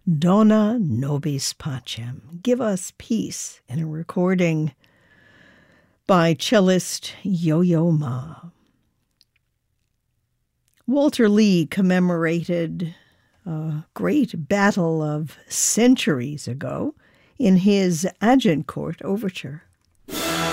Dona Nobis Pacem, Give Us Peace, in a recording by cellist Yo-Yo Ma. Walter Lee commemorated a great battle of centuries ago in his Agincourt Overture.